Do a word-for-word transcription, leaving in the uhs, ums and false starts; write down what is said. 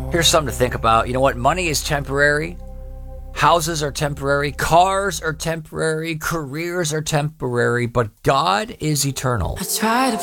Here's something to think about. You know what? Money is temporary. Houses are temporary. Cars are temporary. Careers are temporary. But God is eternal. I try to